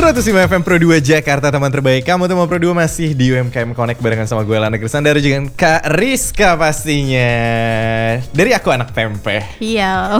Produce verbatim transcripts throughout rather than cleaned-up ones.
seratus lima F M Pro dua Jakarta, teman terbaik. Kamu teman Pro dua masih di U M K M Connect barengan sama gue Lana Krisan dari juga Kak Rizka pastinya. Dari Aku Anak Tempe. Iya.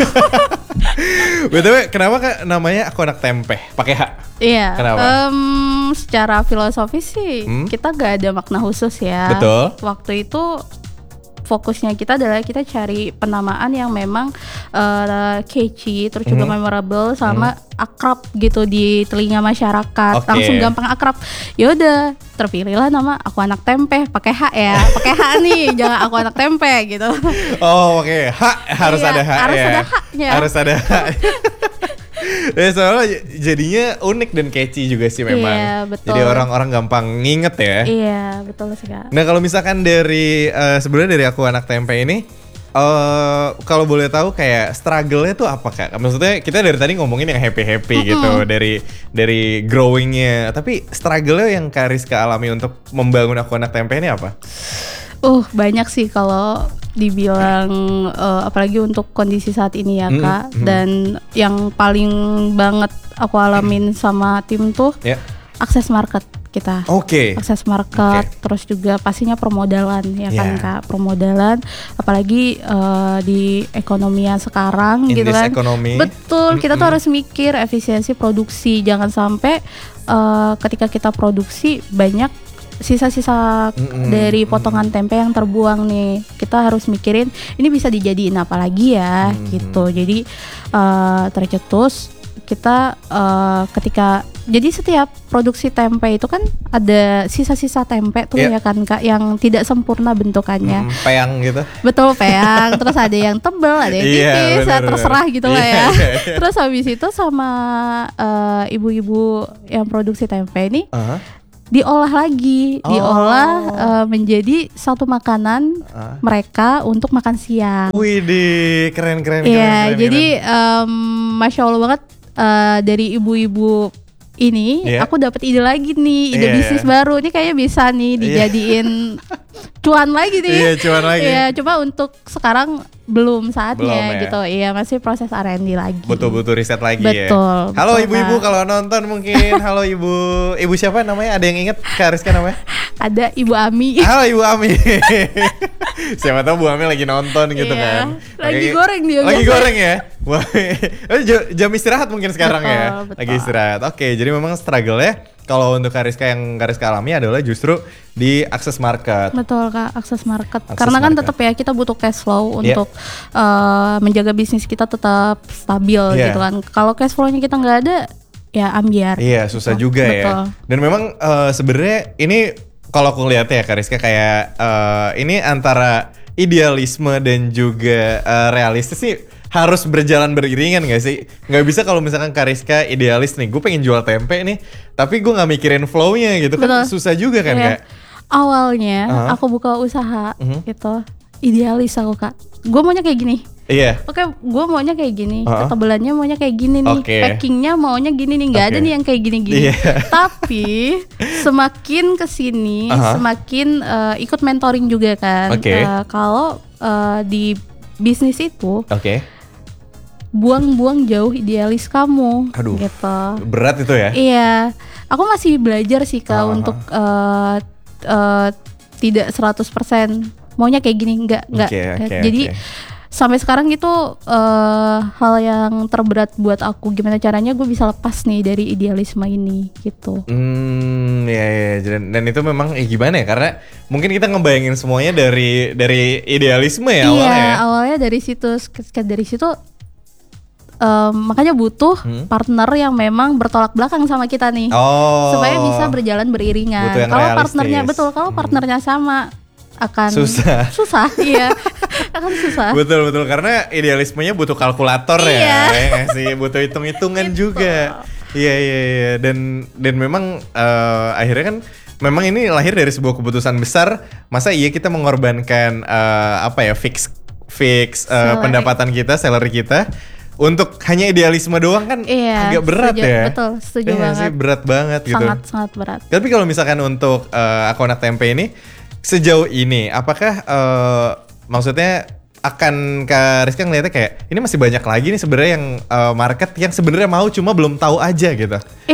B T W kenapa Kak namanya Aku Anak Tempe? Pakai H. Iya. Kenapa? Um, secara filosofis sih hmm? kita gak ada makna khusus ya. Betul. Waktu itu fokusnya kita adalah kita cari penamaan yang memang uh, catchy, terus juga mm-hmm. memorable sama mm-hmm. akrab gitu di telinga masyarakat, okay. langsung gampang akrab. Ya udah, terpilihlah nama Aku Anak Tempe, pakai H ya, pakai H nih, jangan Aku Anak Tempe gitu. Oh oke, okay. H harus iya, ada H harus ya. ada H-nya. Harus ada H. Ya soalnya jadinya unik dan catchy juga sih memang. Iya, betul. Jadi orang-orang gampang nginget ya. Iya, betul sih Kak. Nah kalau misalkan dari uh, sebenarnya dari Aku Anak Tempe ini, uh, kalau boleh tahu kayak struggle-nya tuh apa Kak? Maksudnya kita dari tadi ngomongin yang happy-happy mm-hmm. gitu, dari dari growing-nya. Tapi struggle-nya yang Kak Rizka alami untuk membangun Aku Anak Tempe ini apa? Uh, banyak sih kalau dibilang uh, apalagi untuk kondisi saat ini ya Kak. Mm-hmm. Dan yang paling banget aku alamin sama tim tuh yeah. akses market kita. Oke. Okay. Akses market, okay. terus juga pastinya permodalan ya yeah. kan Kak, permodalan apalagi uh, di ekonomian sekarang In gitu kan. Economy. Betul, kita mm-hmm. tuh harus mikir efisiensi produksi, jangan sampai uh, ketika kita produksi banyak sisa-sisa mm-hmm. dari potongan tempe yang terbuang nih. Kita harus mikirin ini bisa dijadiin apa lagi ya mm-hmm. gitu. Jadi uh, tercetus kita uh, ketika jadi setiap produksi tempe itu kan ada sisa-sisa tempe tuh yeah. ya kan Kak, yang tidak sempurna bentukannya. Mm, peyang gitu. Betul, peyang. Terus ada yang tebal, ada yang tipis, yeah, terserah gitu lah ya. Yeah, yeah. Terus habis itu sama uh, ibu-ibu yang produksi tempe ini uh-huh. diolah lagi, oh. diolah uh, menjadi satu makanan uh. mereka untuk makan siang. Wih, di keren keren. Iya, jadi um, masya Allah banget uh, dari ibu-ibu ini, yeah. aku dapat ide lagi nih, ide yeah. bisnis baru. Ini kayaknya bisa nih dijadiin yeah. cuan lagi nih. Iya, yeah, cuan lagi. Iya, coba untuk sekarang belum saatnya belum, ya? Gitu. Iya, masih proses R and D lagi. Betul-betul riset lagi betul, ya. Betul. Halo ibu-ibu kalau nonton mungkin. Halo ibu. Ibu siapa namanya? Ada yang inget Kak Rizka namanya? Ada Ibu Ami. Halo Ibu Ami. Siapa tahu Bu Ami lagi nonton gitu iya. kan. Lagi Oke. goreng dia. Lagi biasa. Goreng ya. Wah. Jam istirahat mungkin sekarang betul, ya. Betul. Lagi istirahat. Oke, jadi memang struggle ya. Kalau untuk Kak Rizka yang Kak Rizka alami adalah justru di akses market. Betul Kak, akses market. Akses Karena kan market. tetap ya kita butuh cash flow yeah. untuk uh, menjaga bisnis kita tetap stabil yeah. gitu kan. Kalau cash flow-nya kita nggak ada, ya ambiar. Iya, gitu. Susah juga betul. Ya. Dan memang uh, sebenarnya ini kalau aku lihat ya Kak Rizka kayak uh, ini antara idealisme dan juga uh, realistis sih harus berjalan beriringan gak sih? Gak bisa kalau misalkan Kak Rizka idealis nih, gue pengen jual tempe nih, tapi gue gak mikirin flow-nya gitu. Betul. Kan susah juga kan yeah. Kak? Awalnya uh-huh. aku buka usaha uh-huh. gitu, idealis aku Kak. Gue maunya kayak gini. Iya. Yeah. Oke, gue maunya kayak gini. Uh-huh. Ketebalannya maunya kayak gini nih. Okay. Packingnya maunya gini nih. Gak okay. ada nih yang kayak gini-gini. Yeah. Tapi semakin kesini, uh-huh. semakin uh, ikut mentoring juga kan. Okay. Uh, kalau uh, di bisnis itu. Oke. Okay. Buang-buang jauh idealis kamu. Aduh, gitu. Berat itu ya? Iya, aku masih belajar sih Kak uh-huh. untuk uh, uh, tidak seratus persen maunya kayak gini, enggak, enggak. Okay, okay, Jadi okay. sampai sekarang itu uh, hal yang terberat buat aku. Gimana caranya gue bisa lepas nih dari idealisme ini gitu. Hmm, ya, ya. Dan, dan itu memang eh, gimana ya? Karena mungkin kita ngebayangin semuanya dari dari idealisme ya iya, awalnya. Iya, awalnya dari situ. Dari situ Um, makanya butuh hmm? partner yang memang bertolak belakang sama kita nih, oh. supaya bisa berjalan beriringan. Kalau partnernya betul, kalau partnernya sama akan susah, susah, iya, akan susah. Betul betul karena idealismenya butuh kalkulator iya. ya, ya sih, butuh hitung-hitungan juga. Iya iya iya dan dan memang uh, akhirnya kan. Memang ini lahir dari sebuah keputusan besar. Masa iya kita mengorbankan uh, apa ya fix fix uh, pendapatan kita, salary kita. Untuk hanya idealisme doang kan iya, agak berat setuju, ya. Betul, setuju ya, banget. Sih, berat banget gitu. Sangat sangat berat. Tapi kalau misalkan untuk uh, Aku Anak Tempe ini sejauh ini, apakah uh, maksudnya akan Kak Rizka ngeliatnya kayak ini masih banyak lagi nih sebenarnya yang uh, market yang sebenarnya mau cuma belum tahu aja gitu? Iya,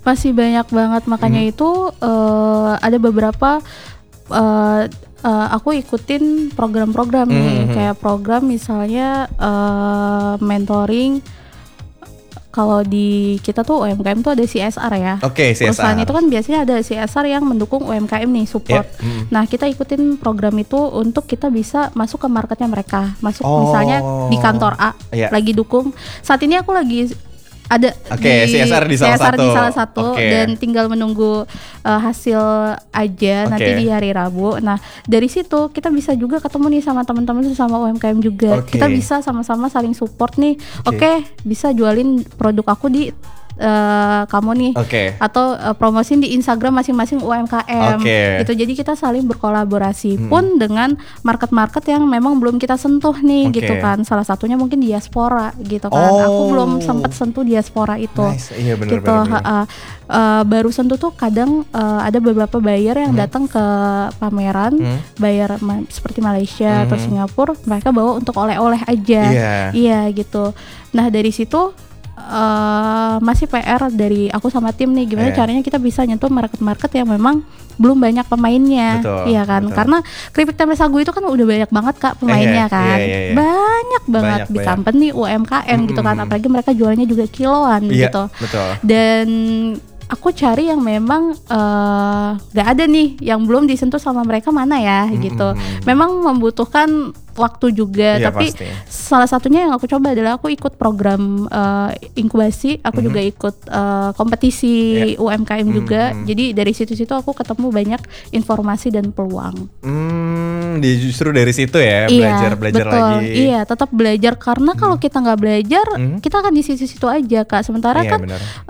Masih banyak banget, makanya hmm. itu uh, ada beberapa uh, uh, aku ikutin program-program hmm. nih, kayak program misalnya uh, mentoring. Kalau di kita tuh U M K M tuh ada C S R ya. Oke, okay, C S R. Perusahaan itu kan biasanya ada C S R yang mendukung U M K M nih, support. Yeah. Mm. Nah, kita ikutin program itu untuk kita bisa masuk ke marketnya mereka. Masuk oh. misalnya di kantor A, yeah. lagi dukung. Saat ini aku lagi ada okay, di C S R di salah C S R satu, di salah satu okay. dan tinggal menunggu uh, hasil aja okay. nanti di hari Rabu. Nah, dari situ kita bisa juga ketemu nih sama teman-teman sama U M K M juga. Okay. Kita bisa sama-sama saling support nih. Oke, okay. okay, bisa jualin produk aku di Uh, kamu nih okay. atau uh, promosiin di Instagram masing-masing U M K M okay. gitu. Jadi kita saling berkolaborasi hmm. pun dengan market-market yang memang belum kita sentuh nih okay. gitu kan. Salah satunya mungkin diaspora gitu kan. Oh. Aku belum sempat sentuh diaspora itu. Nice. Iya, bener, gitu. bener, bener. Uh, uh, baru sentuh tuh kadang uh, ada beberapa buyer yang hmm. datang ke pameran, hmm. buyer ma- seperti Malaysia hmm. atau Singapura, mereka bawa untuk oleh-oleh aja. Yeah. Iya gitu. Nah, dari situ Uh, masih P R dari aku sama tim nih, gimana yeah. caranya kita bisa nyentuh market-market yang memang belum banyak pemainnya. Betul, iya kan, betul. Karena keripik tempe sagu itu kan udah banyak banget Kak pemainnya yeah, kan, yeah, yeah, yeah. banyak banget banyak, di banyak. company U M K M mm-hmm. gitu kan, apalagi mereka jualnya juga kiloan yeah, gitu. Betul. Dan aku cari yang memang uh, gak ada nih yang belum disentuh sama mereka mana ya mm-hmm. gitu. Memang membutuhkan waktu juga, iya, tapi pasti. Salah satunya yang aku coba adalah aku ikut program uh, inkubasi, aku mm-hmm. juga ikut uh, kompetisi yeah. U M K M juga. Mm-hmm. Jadi dari situ-situ aku ketemu banyak informasi dan peluang. Hmm, justru dari situ ya, iya, belajar belajar betul. lagi. Iya, tetap belajar karena mm. kalau kita nggak belajar, mm. kita akan di situ-situ aja Kak. Sementara iya, kan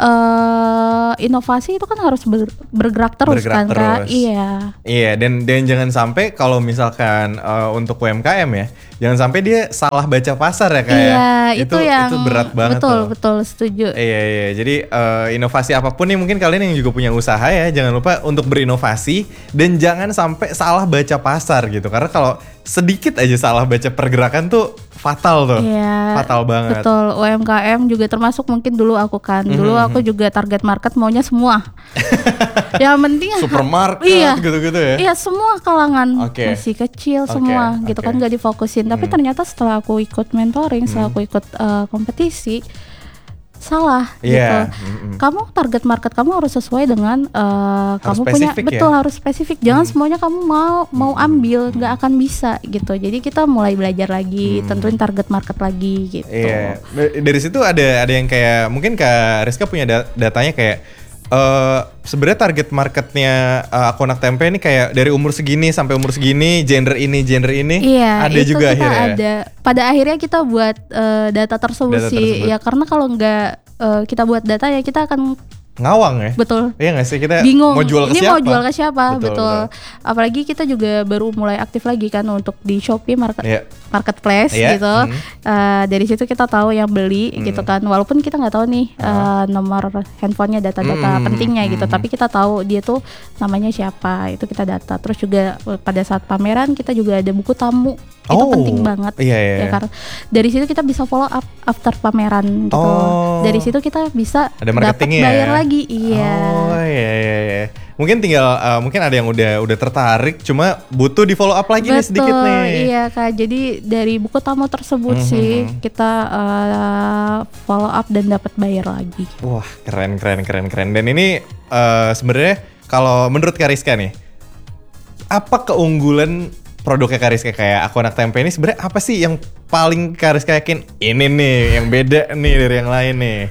uh, inovasi itu kan harus ber, bergerak terus bergerak kan terus. Kak. Iya. Iya, dan dan jangan sampai kalau misalkan uh, untuk U M K M ya, jangan sampai dia salah baca pasar ya kayak. Iya, itu, itu yang itu berat banget. Betul, tuh. betul, setuju. Iya, iya. Jadi uh, inovasi apapun nih mungkin kalian yang juga punya usaha ya, jangan lupa untuk berinovasi dan jangan sampai salah baca pasar gitu. Karena kalau sedikit aja salah baca pergerakan tuh fatal tuh. Iya, fatal banget. Betul, U M K M juga termasuk mungkin dulu aku kan. Dulu mm-hmm. aku juga target market maunya semua. Yang penting supermarket iya, gitu-gitu ya. Iya, semua kalangan okay. masih kecil okay. semua gitu okay. kan, gak difokusin. Mm. Tapi ternyata setelah aku ikut mentoring, mm. setelah aku ikut uh, kompetisi, salah yeah. gitu. Mm-hmm. Kamu target market kamu harus sesuai dengan uh, kamu punya ya? Betul, harus spesifik. Jangan mm. semuanya kamu mau mau ambil, nggak akan bisa gitu. Jadi kita mulai belajar lagi, mm. tentuin target market lagi gitu. Iya. Yeah. Dari situ ada ada yang kayak mungkin Kak Rizka punya da- datanya kayak Uh, sebenarnya target marketnya uh, aku anak tempe ini kayak dari umur segini sampai umur segini, gender ini, gender ini, iya, ada itu juga kita akhirnya. Ada. Pada akhirnya kita buat uh, data tersebut data sih, tersebut. ya karena kalau nggak uh, kita buat data ya kita akan ngawang ya. Betul. Iya nggak sih, kita bingung. Mau jual ke ini siapa? mau jual ke siapa? Betul, betul. betul. Apalagi kita juga baru mulai aktif lagi kan untuk di Shopee market yeah. marketplace yeah. gitu. Hmm. Uh, dari situ kita tahu yang beli hmm. gitu kan. Walaupun kita nggak tahu nih uh, nomor handphonenya, data-data hmm. pentingnya gitu. Hmm. Tapi kita tahu dia tuh namanya siapa. Itu kita data. Terus juga pada saat pameran kita juga ada buku tamu. Itu oh, penting banget. Iya, iya. Ya, karena dari situ kita bisa follow up after pameran gitu. Oh. Dari situ kita bisa dapat ya? bayar lagi. Iya. Oh iya iya iya. Mungkin tinggal uh, mungkin ada yang udah udah tertarik, cuma butuh di follow up lagi. Betul, nih sedikit nih. Iya Kak. Jadi dari buku tamu tersebut mm-hmm. sih kita uh, follow up dan dapat bayar lagi. Wah, keren keren keren keren. Dan ini uh, sebenarnya kalau menurut Kak Rizka nih, apa keunggulan produknya Kak Rizka kayak aku anak tempe ini sebenarnya apa sih yang paling Kak Rizka yakin ini nih yang beda nih dari yang lain nih?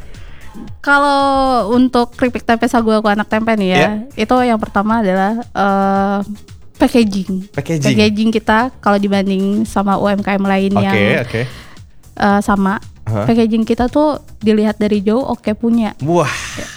Kalau untuk keripik tempe sagu aku anak tempe nih ya, yeah. itu yang pertama adalah uh, packaging. Packaging. Packaging kita kalau dibanding sama U M K M lain okay, yang okay. Uh, sama, uh-huh. packaging kita tuh dilihat dari jauh oke okay punya. Wah.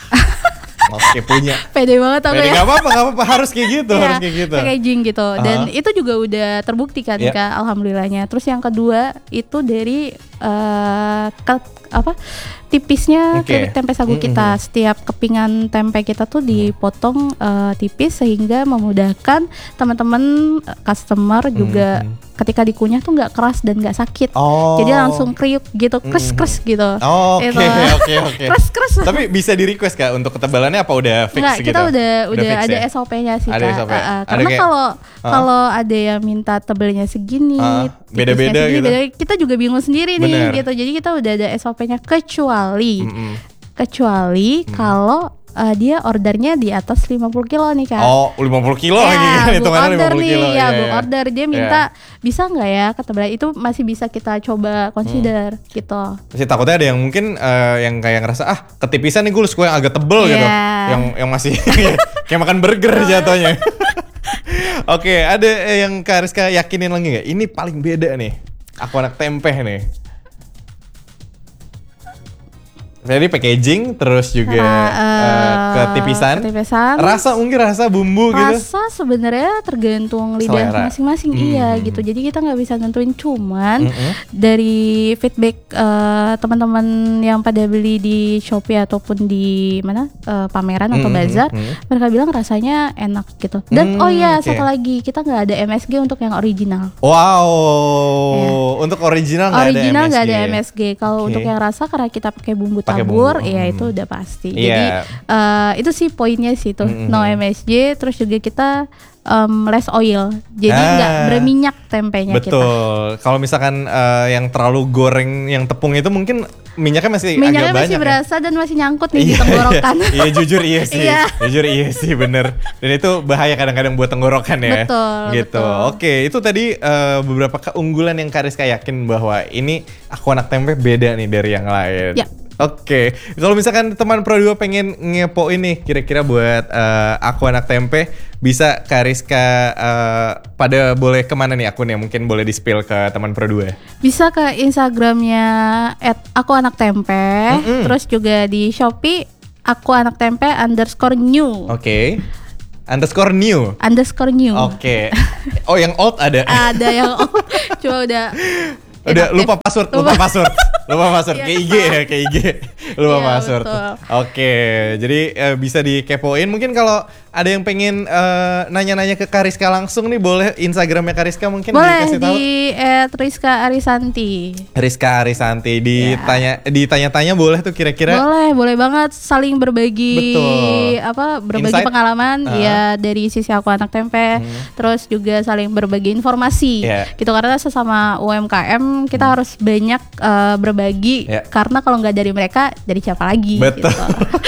Oke punya. Pede banget aku Pede, ya. Gak apa-apa, gak apa-apa, harus kayak gitu, ya, harus kayak gitu. Packaging gitu. Dan uh-huh. itu juga udah terbukti kan yeah. Kak, alhamdulillahnya. Terus yang kedua itu dari uh, ke- apa tipisnya okay. keripik tempe sagu mm-hmm. kita. Setiap kepingan tempe kita tuh dipotong uh, tipis sehingga memudahkan teman-teman uh, customer juga mm-hmm. ketika dikunyah tuh nggak keras dan nggak sakit. Oh. Jadi langsung kriuk gitu, kres-kres gitu. Oke oke oke. Kres-kres. Tapi bisa di request Kak untuk ketebalannya apa udah fix Nggak, gitu? kita udah udah, udah ada ya? S O P-nya sih ada Kak. S O P. Uh, uh, ada karena kayak, kalau uh. kalau ada yang minta tebelnya segini, uh, beda-beda segini, gitu. beda, kita juga bingung sendiri Bener. nih gitu. Jadi kita udah ada S O P-nya kecuali Mm-mm. kecuali mm. kalau uh, dia ordernya di atas lima puluh kilo nih Kak. Oh, lima puluh kilo ya, lagi kan hitungannya lima puluh nih, kilo. Ya, ya, book ya. order dia minta yeah. bisa nggak ya ketebalan itu masih bisa kita coba consider hmm. gitu. Masih takutnya ada yang mungkin uh, yang kayak ngerasa ah ketipisan nih gue suka yang agak tebel yeah. gitu. Yang yang masih kayak makan burger jatuhnya. Oke, okay, ada yang Kak Rizka yakinin lagi nggak? Ini paling beda nih. Aku anak tempe nih. Jadi packaging terus juga uh, uh, ketipisan. ketipisan. Rasa mungkin rasa bumbu rasa gitu. Rasa sebenarnya tergantung lidah Selera. masing-masing hmm. iya gitu. Jadi kita nggak bisa nentuin cuman mm-hmm. dari feedback uh, teman-teman yang pada beli di Shopee ataupun di mana uh, pameran atau mm-hmm. bazar, mm-hmm. mereka bilang rasanya enak gitu. Dan mm, oh iya okay. satu lagi kita nggak ada M S G untuk yang original. Wow. Ya. Untuk original nggak ada M S G. Original nggak ada M S G. Kalau okay. untuk yang rasa karena kita pakai bumbu tabur, ya itu udah pasti. Yeah. Jadi uh, itu sih poinnya sih tuh, mm-hmm. no M S G. Terus juga kita um, less oil, jadi nggak ah, berminyak tempenya betul. kita. Betul. Kalau misalkan uh, yang terlalu goreng, yang tepung itu mungkin minyaknya masih minyaknya agak banyak. Minyaknya masih ya? berasa dan masih nyangkut nih di tenggorokan. Iya jujur iya sih, jujur iya sih bener. Dan itu bahaya kadang-kadang buat tenggorokan ya. Betul. Gitu. Betul. Oke, itu tadi uh, beberapa keunggulan yang Kak Rizka yakin bahwa ini aku anak tempe beda nih dari yang lain. Ya. Oke, kalau misalkan teman Pro dua pengen ngepo ini kira-kira buat uh, aku anak tempe, bisa Kak Rizka uh, pada boleh kemana nih akunnya? Mungkin boleh di-spill ke teman Pro dua. Bisa ke Instagramnya at aku anak tempe, mm-hmm. terus juga di Shopee aku anak tempe underscore new. Oke. Okay. Underscore new. Underscore new. Oke. Okay. Oh yang old ada? Ada yang old. Coba udah. Udah lupa password, lupa, lupa password, lupa password, ya, ke I G ya, ke I G, lupa ya, password. Betul. Oke, jadi uh, bisa dikepoin. Mungkin kalau ada yang pengen uh, nanya-nanya ke Kak Rizka langsung nih, boleh Instagramnya Kak Rizka mungkin boleh dikasih tahu. Boleh di at Rizka Arisanti. Rizka Arisanti, ditanya, ya. ditanya-tanya boleh tuh kira-kira? Boleh, boleh banget saling berbagi. Betul. Apa berbagi Insight? Pengalaman, uh. ya dari sisi aku anak tempe, hmm. terus juga saling berbagi informasi. Yeah. Gitu karena sesama U M K M kita hmm. harus banyak uh, berbagi yeah. karena kalau nggak dari mereka dari siapa lagi. Betul. Gitu.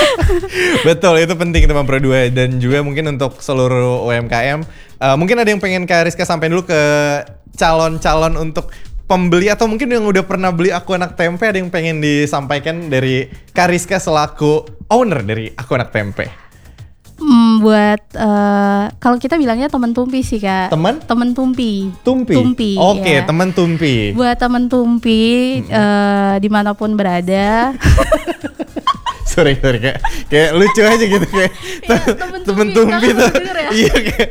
Betul, itu penting teman Pro dua dan juga mungkin untuk seluruh U M K M. Uh, mungkin ada yang pengen Kak Rizka sampaikan dulu ke calon-calon untuk pembeli atau mungkin yang udah pernah beli aku anak tempe, ada yang pengen disampaikan dari Kak Rizka selaku owner dari aku anak tempe. Hmm, buat uh, kalau kita bilangnya teman tumpi sih Kak. Teman? Teman tumpi. Tumpi. Tumpi. Oke, okay, ya. teman tumpi. Buat teman tumpi mm-hmm. uh, dimanapun berada. sorry sorry kayak kayak lucu aja gitu kayak ya, temen tumpi tuh. Ya? Iya kayak.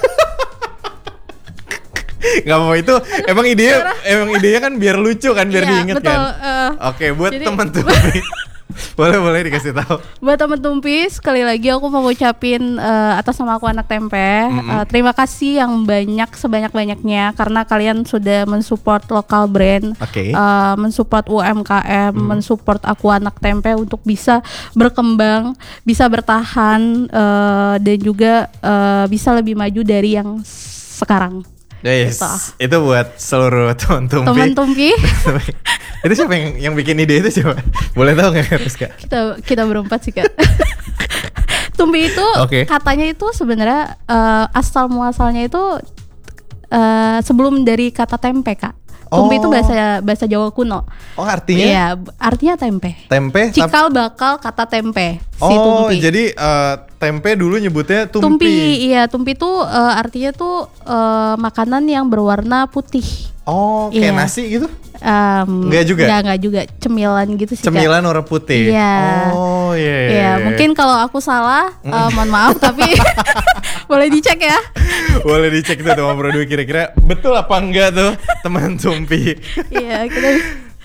Gak apa itu emang idenya emang idenya kan biar lucu kan biar ya, diinget betul, kan. Uh, Oke okay, buat temen tumpi. boleh boleh dikasih tahu. Buat temen tumpi sekali lagi aku mau ngucapin uh, atas nama aku anak tempe mm-hmm. uh, terima kasih yang banyak sebanyak-banyaknya karena kalian sudah mensupport lokal brand, okay. uh, mensupport U M K M, mm. mensupport aku anak tempe untuk bisa berkembang, bisa bertahan uh, dan juga uh, bisa lebih maju dari yang sekarang. Yes, gitu. Itu buat seluruh teman tumpi. Teman tumpi. Itu siapa yang yang bikin ide itu siapa? Boleh tahu nggak Rizka? Kita kita berempat sih Kak. Tumpi itu okay. katanya itu sebenarnya uh, asal muasalnya itu uh, sebelum dari kata tempe Kak. Tumpi oh. itu bahasa bahasa Jawa kuno. Oh artinya? Iya, artinya tempe. Tempe. Cikal bakal kata tempe. Si oh tumpi. Jadi uh, tempe dulu nyebutnya tumpi. Tumpi, iya tumpi itu uh, artinya tuh uh, makanan yang berwarna putih. Oh, kayak iya. nasi gitu? Um, enggak juga? Enggak, enggak juga, cemilan gitu sih. Cemilan warna putih? Iya. Oh iya yeah, yeah, yeah. Mungkin kalau aku salah, uh, mohon maaf tapi boleh dicek ya. Boleh dicek tuh teman Pro dua kira-kira betul apa enggak tuh teman tumpi. Iya, kita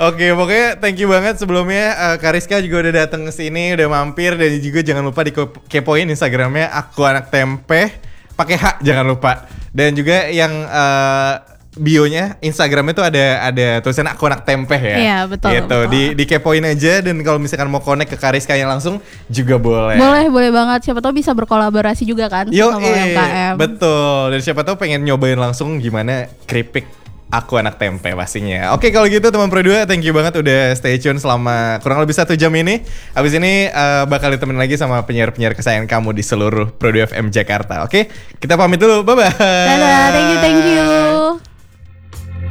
Oke, pokoknya thank you banget sebelumnya uh, Kariska juga udah datang ke sini, udah mampir, dan juga jangan lupa dikepoin Instagramnya Aku Anak Tempe, pakai H jangan lupa. Dan juga yang uh, bionya Instagram itu ada ada tulisan Aku Anak Tempe ya. Iya, betul. Gitu. Betul. Di dikepoin aja, dan kalau misalkan mau connect ke Kariska yang langsung juga boleh. Boleh, boleh banget. Siapa tahu bisa berkolaborasi juga kan Yo, sama U M K M. Betul. Dan siapa tahu pengen nyobain langsung gimana keripik Aku Anak Tempe pastinya. Oke, kalau gitu teman Pro dua, thank you banget udah stay tune selama kurang lebih satu jam ini. Abis ini uh, bakal ditemenin lagi sama penyiar-penyiar kesayangan kamu di seluruh Pro dua F M Jakarta. Oke, kita pamit dulu. Bye-bye. Dadah, thank you, thank you.